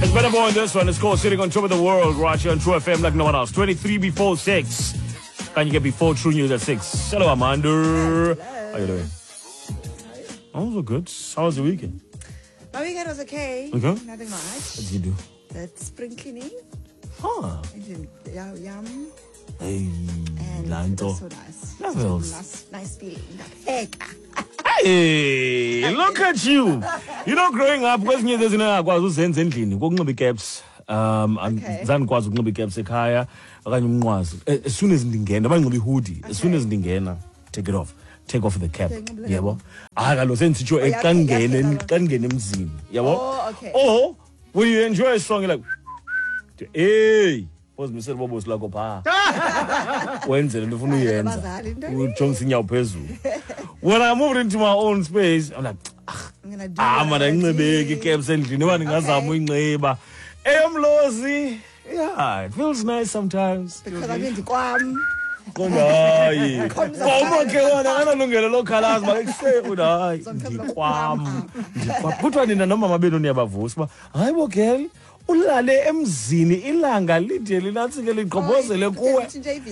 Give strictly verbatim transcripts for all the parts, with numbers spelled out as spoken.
It's better more on this one. It's called Sitting on Top of the World right here on True F M like no one else. twenty-three before six. Can you get before True News at six? Hello, Amanda. Hello. How you doing? Oh, so good. How was the weekend? My weekend was okay. Okay. Nothing much. What did you do? That spring cleaning. Huh. Yum. yum. Hey, And it was so nice. Levels. Nice, nice feeling. Heck. Hey, look at you. You know, growing up, kwezinye zezinto akwazi uzenza endlini kokunxiba caps. Um, Okay. zandikwazi ukunxiba caps ekhaya okanye umnqwazi. As soon as ndingena, banxiba hoodie. As soon as ndingena, take it off. Take off the cap. Yebo. Ah, kalo sensitsho xa ngene xa ngene emzini. Yebo. Oh, okay. Oh, when you enjoy a song, you're like, hey. Posimisela bobo silako pha. Wenze lento ufuna uyenza. Ujonga inyawo phezulu. When I moved into my own space, I'm like, I'm gonna do ah, what man, I ngicebeke did. caps endlini wani ngazama uyinxiba. Eyomlozi. Yeah, it feels nice sometimes. Because I'm in the kwam. Hayi. Uma ke wona nganalungelo lokhalazi makushe hayi. Ndikwam. Ndikwam. Kuthiwa nina noma mabelo niyabavusa ba, hayibo girl. Ulale emzini ilanga lide linatsike liqhobozele kuwe.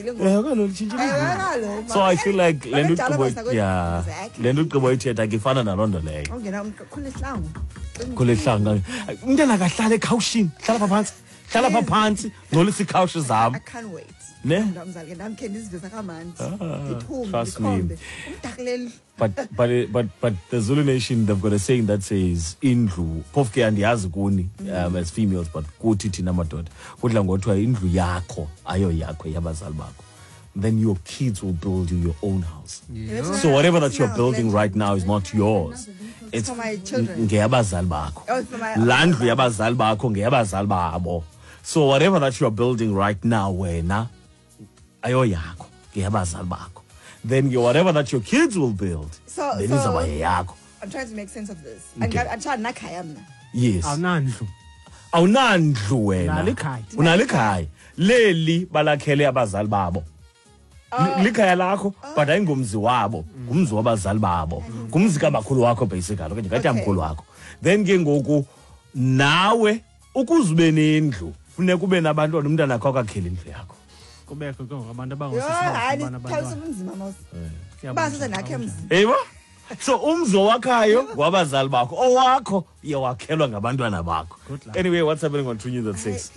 So I feel like le nto uqobo yeah le nto uqobo ithetha ke ifana nalondo leyo. Ongena khule ihlangu. Khule ihlangu. Umntana kahlala ekhawushini, hlala pha phansi. Hlala pha phansi, ngolisa ikhawushi zami. I can't wait. Ne? Ndamzake ndamkhe ndizivisa kamanzi. Ngithume. Trust me. Umdakleli. But but but but the Zulu Nation, they've got a saying that says indlu phofu ke andiyazi kuni um, as females but kuthi thina madoda kudla ngothiwa indlu yakho ayo yakho yabazali bakho. Then your kids will build you your own house. Yeah. So whatever that you're building right now is not yours. It's for my children. Ngeyabazali bakho. Oh, it's for my La ndlu yabazali bakho ngeyabazali babo. So whatever that you're building right now wena ayo yakho ngeyabazali bakho. Then you, whatever that your kids will build, So, then so yakho. I'm trying to make sense of this. Okay. I'm trying to nakhaya mna. Yes. Awunandlu. Awunandlu wena. Unalo ikhaya. Unalo ikhaya. Leli balakhele abazali babo. Likhaya lakho but ayingomzi wabo, ngumzi wabazali babo. Ngumzi kabakhulu wakho basically, okanye kathi amkhulu wakho. Then ke ngoku nawe ukuzube nendlu, funeka ube nabantwana umntana wakho akakhele indlu yakho. Kubekho ke abantu Yo, abangosisi hayi abana thawusa abantwana. ubunzima mos. Basize nakhe mzi. Eywa? So umzi wakhayo wabazali bakho, owakho yewakhelwa ngabantwana bakho. Anyway, what's happening on True News at six?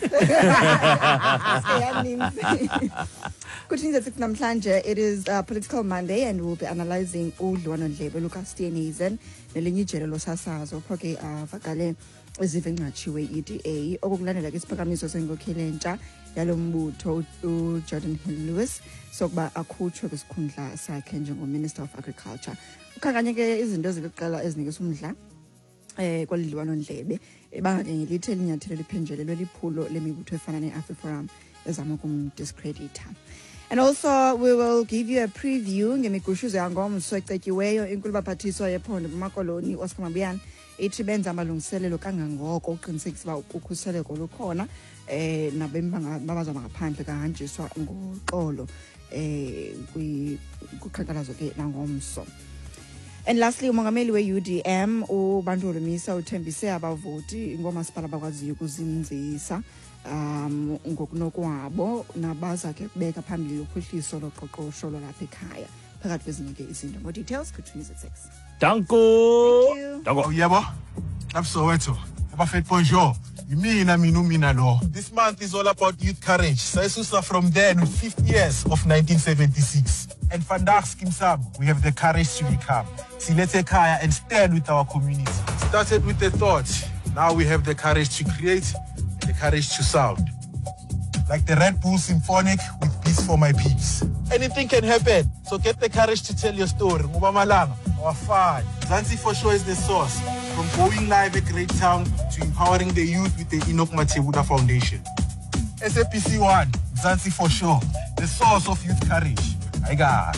Good news at six namhlanje. It is uh, Political Monday and we'll be analyzing uDliwano Ndlebe, Lucas Steenhuisen, nelinye ijelo losasazo phoke avakale ezive ngachiwe E D A okukulandela ke isiphakamiso senkokheli entsha yalombutho uJordan Hill Lewis sokuba akhutshwe kwisikhundla sakhe njengoMinister of Agriculture. Ukhankanye ke izinto eziliqela ezinikisa umdla eh kwaliDliwano Ndlebe ebanga ngelithe elinyathelo liphenjelelwe liphulo lemibutho efana neAfriforum ezama ukumdiscredita. And also we will give you a preview ngemigushuzo yangomso ecetyiweyo inkulu baphathiswa yephondo kumakoloni Oscar Mabuyane ithi benza amalungiselelo kangangoko uqinisekisa ukuba ukhuseleko lukhona eh nabemi babazama ngaphandle kahanjiswa ngoxolo eh kukhankalazo ke nangomso. And lastly, umongameli we-U D M uBandlo Misa uthembise abavoti ngomasipala bakwaziyo ukuzinzisa um ngokunokwabo nabaza ke kubeka phambili uphuhliso loqoqosho lolapha ekhaya phakathi kwezinye ke izinto. More details could choose at six. Danko. Thank you. Danko. Oh, yebo. Absoweto. Abafet bonjour. Mina mina mina lo. This month is all about youth courage. Saisusa from then with fifty years of nineteen seventy-six. And vandaag Skimsam, we have the courage to become. Silete Kaya and stand with our community. Started with the thought. Now we have the courage to create, the courage to sound. Like the Red Bull Symphonic with Peace for My Peeps. Anything can happen, so get the courage to tell your story. Mubamalanga, our fun. Zanzi for sure is the source. From going live at Great Town to empowering the youth with the Enoch Matebuda Foundation. S A P C one, Zanzi for sure, the source of youth courage. I got.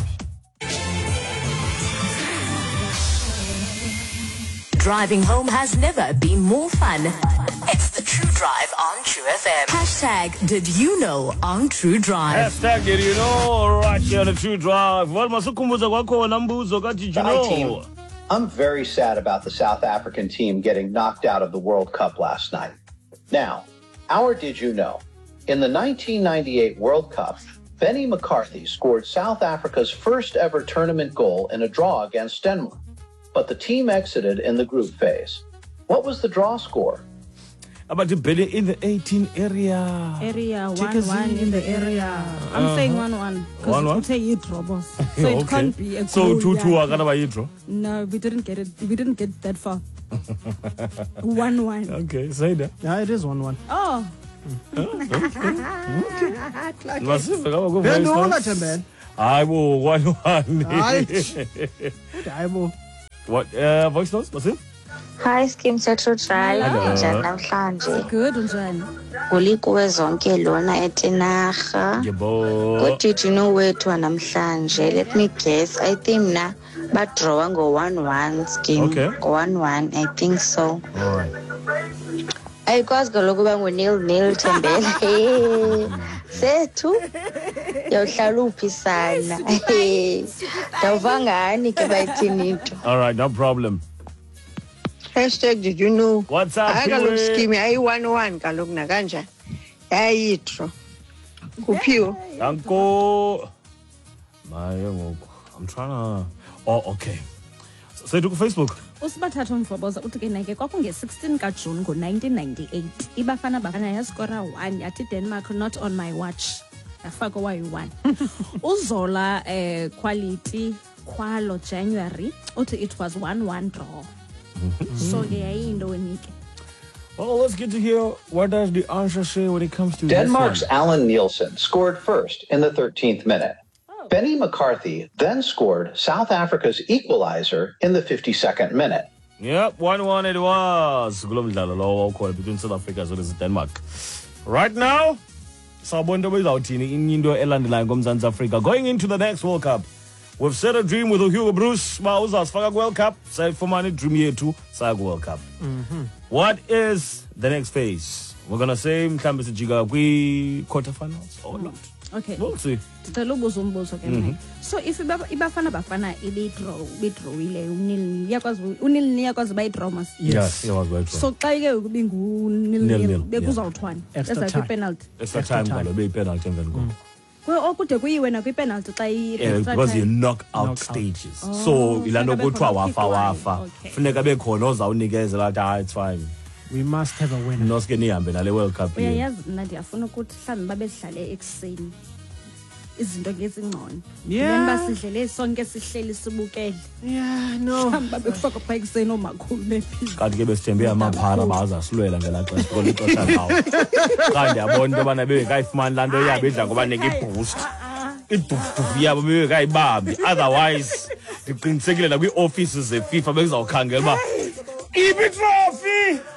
Driving home has never been more fun. It's the True Drive on True F M. Hashtag did you know on True Drive. Hashtag did you know right here on the True Drive. Well, masukumbuza kwako na mbuzo kati did you know. I'm very sad about the South African team getting knocked out of the World Cup last night. Now, our Did You Know? In the nineteen ninety-eight World Cup, Benny McCarthy scored South Africa's first ever tournament goal in a draw against Denmark, but the team exited in the group phase. What was the draw score? About the Benny in the eighteen area. Area one Chickazy. one in the area. I'm Uh-huh. saying one one One, one? because it's a draw, boss. So it can't be a So goal, two two yeah. are gonna buy draw. No, we didn't get it. We didn't get that far. one one. Okay, say that. Yeah, it is one one. Oh, Masive kaba ku Ben voice no notes. Thembele. Hayi bo one one. Hayi. Hayi bo. What uh voice notes Masive? Hi Skim Setro Drive, Hello. njani namhlanje? good unjani? Ngulikuwe zonke lona eTinarha. Yebo. What did you know wethu namhlanje? Let me guess. I think mna badrawa ngo one one Skim. Okay. Ngo one one, I think so. All right. Ayikwazi kaloku uba ngu-nil nil Thembele. Sethu yawuhlala uphi sana. Ndawuva ngani ke bayithini into. All right, no problem. Hashtag did you know? What's up, Hayi kaloku Piwe? Skim ayi one one kaloku nakanjani. Yayitro. Kuphiwe. Danko. Maye ngoku. I'm trying to Oh, okay. So to Facebook. Usibathatha umfoboza uthi ke nake kwakunge sixteen kaJune ngo nineteen ninety-eight. Ibafana Bafana yaskora one yathi Denmark not on my watch. Yafaka wayi one. Uzola eh quality kwalo January uthi it was one one draw. So ke yayinto wenike. Well, let's get to hear what does the answer say when it comes to Denmark's this one. Alan Nielsen scored first in the thirteenth minute. Benny McCarthy then scored South Africa's equalizer in the fifty-second minute. Yep, one one it was. Kulo mdlalo lowo okhona between South Africa as well as Denmark. Right now, sabonto bezawuthini into elandelayo ngomzantsi Africa going into the next World Cup. We've set a dream with Hugo Bruce ba uzasifaka World Cup. Sayifumana dream yethu saya World Cup. What is the next phase? We're going to say mhlambe sijika kwi quarterfinals or not. Okay. We'll see. Titalo buzo umbuzo ke mna. So if iba- Ibafana Bafana ibe draw, be drawile unil yakwazi unil yakwazi bayi draw mas. Yes, yeah, was right. So xa ke ube ngu nil Nil, nil nil, bekuzawuthwana. Extra That's time. like penalty. Extra time kalo be penalty emveni koko. Kwe okude kuyiwe na kwi penalty xa i Yeah, extra because you time. knock out Knock out. stages. Oh, So ilana funeka kuthiwa bekhona wafa kick wafa. one. Okay. Funeka bekhona ozawunikezela ukuthi ah it's fine. We must have a winner. Noske nihambe nale World Cup. here. Uyayazi mna ndiyafuna ukuthi mhlawumbi babe sidlale ekuseni. Izinto ngezingcono. Yeah. Then basidlele sonke sihleli sibukele. Yeah, no. Mhlawumbi babe kufaka pha ekuseni omakhulu bephila. Kanti ke besithembe amaphara bazasilwela ngela xesha kodwa ixesha lawo. Kanti yabona into abana bebekayifumani laa nto yabo idla ngobanika iboost. Iduf yabo bebekayibambi. Otherwise ndiqinisekile nakwi-offices ze-FIFA bekuzawukhangela uba iphi itrophy